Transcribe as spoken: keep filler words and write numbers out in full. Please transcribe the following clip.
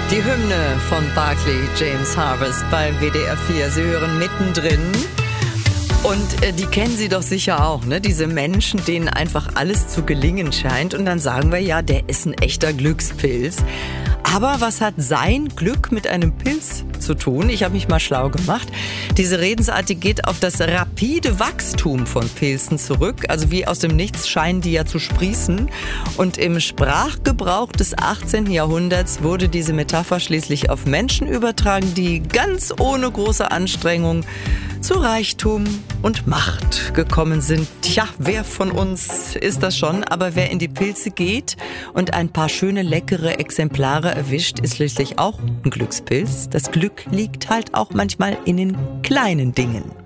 Die Hymne von Barclay James Harvest bei W D R vier. Sie hören mittendrin. Und äh, die kennen Sie doch sicher auch, ne? Diese Menschen, denen einfach alles zu gelingen scheint. Und dann sagen wir ja, der ist ein echter Glückspilz. Aber was hat sein Glück mit einem Pilz zu tun? Ich habe mich mal schlau gemacht. Diese Redensart, die geht auf das rapide Wachstum von Pilzen zurück. Also wie aus dem Nichts scheinen die ja zu sprießen. Und im Sprachgebrauch des achtzehnten Jahrhunderts wurde diese Metapher schließlich auf Menschen übertragen, die ganz ohne große Anstrengung zu Reichtum und Macht gekommen sind. Tja, wer von uns ist das schon? Aber wer in die Pilze geht und ein paar schöne, leckere Exemplare erwischt, ist schließlich auch ein Glückspilz. Das Glück liegt halt auch manchmal in den kleinen Dingen.